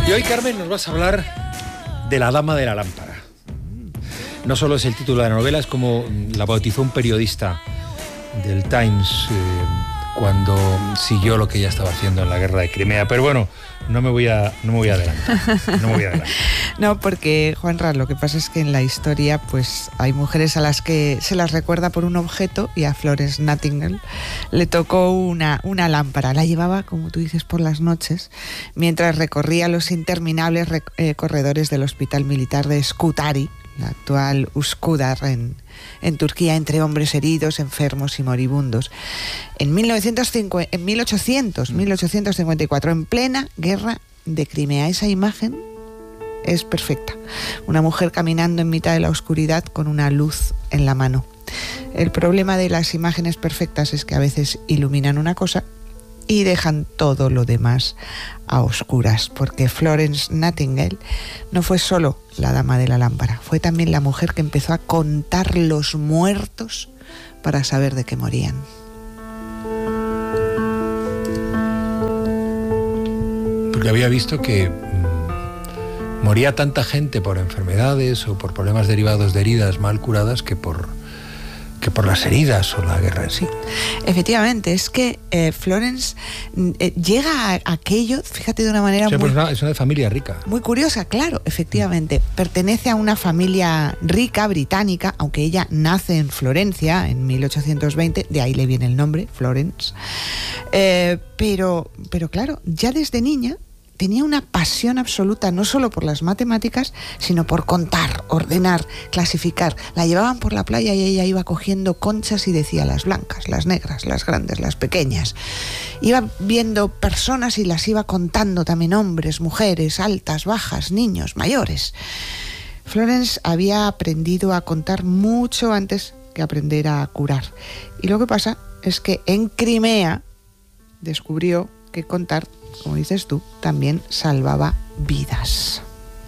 Y hoy, Carmen, nos vas a hablar de la Dama de la Lámpara. No solo es el título de la novela, es como la bautizó un periodista del Times cuando siguió lo que ella estaba haciendo en la guerra de Crimea. Pero bueno, no me voy a adelantar. No, porque, Juanra, lo que pasa es que en la historia pues hay mujeres a las que se las recuerda por un objeto, y a Florence Nightingale le tocó una lámpara. La llevaba, como tú dices, por las noches, mientras recorría los interminables corredores del hospital militar de Scutari, la actual Üsküdar, en Turquía, entre hombres heridos, enfermos y moribundos. En 1854, en plena guerra de Crimea. Esa imagen es perfecta. Una mujer caminando en mitad de la oscuridad con una luz en la mano. El problema de las imágenes perfectas es que a veces iluminan una cosa y dejan todo lo demás a oscuras, porque Florence Nightingale no fue solo la dama de la lámpara, fue también la mujer que empezó a contar los muertos para saber de qué morían. Porque había visto que moría tanta gente por enfermedades o por problemas derivados de heridas mal curadas que por las heridas o la guerra en sí. Efectivamente, es que Florence llega a aquello, fíjate, de una manera es una familia rica. Muy curiosa, claro, efectivamente. Pertenece a una familia rica, británica, aunque ella nace en Florencia en 1820, de ahí le viene el nombre, Florence. Pero claro, ya desde niña tenía una pasión absoluta, no solo por las matemáticas, sino por contar, ordenar, clasificar. La llevaban por la playa y ella iba cogiendo conchas y decía las blancas, las negras, las grandes, las pequeñas. Iba viendo personas y las iba contando también, hombres, mujeres, altas, bajas, niños, mayores. Florence había aprendido a contar mucho antes que aprender a curar. Y lo que pasa es que en Crimea descubrió que contar, como dices tú, también salvaba vidas.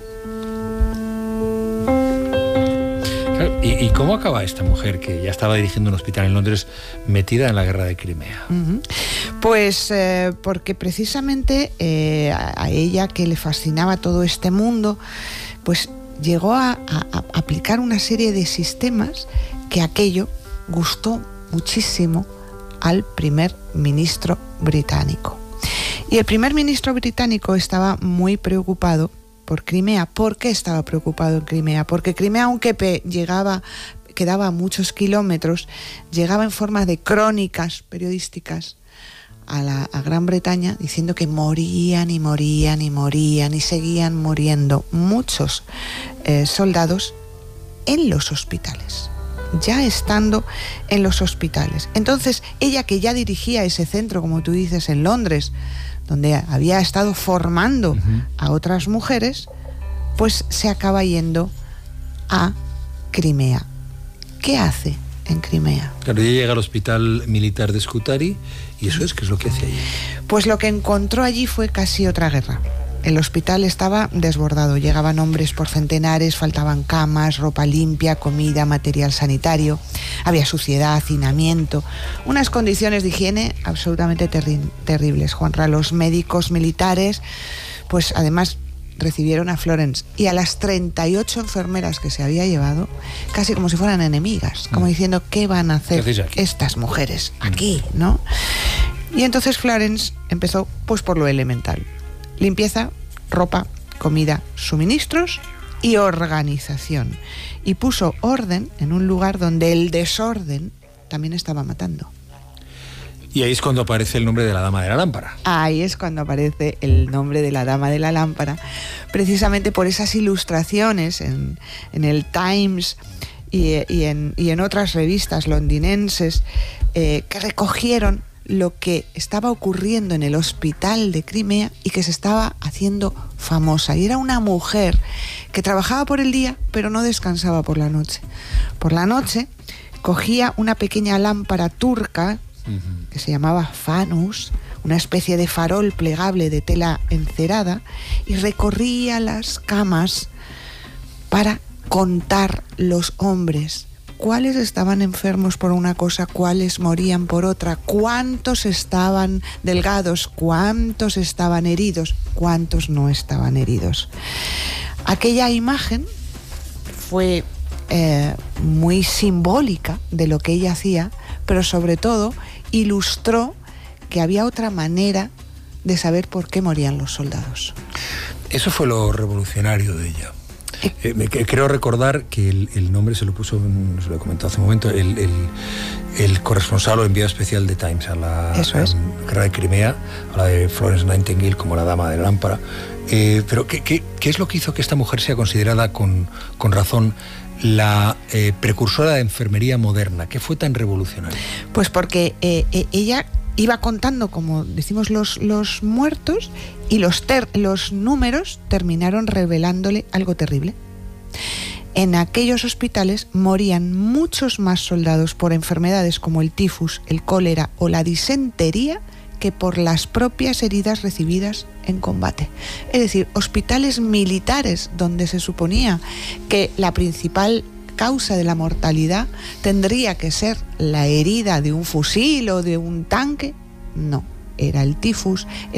Claro, ¿y cómo acaba esta mujer que ya estaba dirigiendo un hospital en Londres metida en la guerra de Crimea? Pues porque precisamente a ella, que le fascinaba todo este mundo, pues llegó a aplicar una serie de sistemas que aquello gustó muchísimo al primer ministro británico. Y el primer ministro británico estaba muy preocupado por Crimea. ¿Por qué estaba preocupado en Crimea? Porque Crimea, aunque quedaba a muchos kilómetros, llegaba en forma de crónicas periodísticas a Gran Bretaña diciendo que morían y seguían muriendo muchos soldados en los hospitales, ya estando en los hospitales. Entonces, ella, que ya dirigía ese centro, como tú dices, en Londres, donde había estado formando a otras mujeres, pues se acaba yendo a Crimea. ¿Qué hace en Crimea? Claro, ella llega al hospital militar de Scutari, y eso es, ¿qué es lo que hace allí? Pues lo que encontró allí fue casi otra guerra. El hospital estaba desbordado, llegaban hombres por centenares, faltaban camas, ropa limpia, comida, material sanitario, había suciedad, hacinamiento, unas condiciones de higiene absolutamente terribles. Juanra, los médicos militares, pues además recibieron a Florence y a las 38 enfermeras que se había llevado, casi como si fueran enemigas, como diciendo, ¿qué van a hacer estas mujeres aquí, no? Y entonces Florence empezó pues por lo elemental: limpieza, ropa, comida, suministros y organización. Y puso orden en un lugar donde el desorden también estaba matando. Y ahí es cuando aparece el nombre de la Dama de la Lámpara. Ahí es cuando aparece el nombre de la Dama de la Lámpara, precisamente por esas ilustraciones en el Times y en otras revistas londinenses que recogieron lo que estaba ocurriendo en el hospital de Crimea y que se estaba haciendo famosa. Y era una mujer que trabajaba por el día, pero no descansaba por la noche. Por la noche cogía una pequeña lámpara turca que se llamaba fanus, una especie de farol plegable de tela encerada, y recorría las camas para contar los hombres cuáles estaban enfermos por una cosa, cuáles morían por otra, cuántos estaban delgados, cuántos estaban heridos, cuántos no estaban heridos. Aquella imagen fue muy simbólica de lo que ella hacía, pero sobre todo ilustró que había otra manera de saber por qué morían los soldados. Eso fue lo revolucionario de ella. Creo recordar que el nombre se lo puso, se lo he comentado hace un momento, el corresponsal o enviado especial de Times a la guerra de Crimea, a la de Florence Nightingale como la dama de la lámpara. Pero ¿qué es lo que hizo que esta mujer sea considerada con razón la precursora de enfermería moderna? ¿Qué fue tan revolucionario? Pues porque ella iba contando, como decimos, los muertos, y los números terminaron revelándole algo terrible. En aquellos hospitales morían muchos más soldados por enfermedades como el tifus, el cólera o la disentería que por las propias heridas recibidas en combate. Es decir, hospitales militares donde se suponía que la principal causa de la mortalidad tendría que ser la herida de un fusil o de un tanque, no, era el tifus,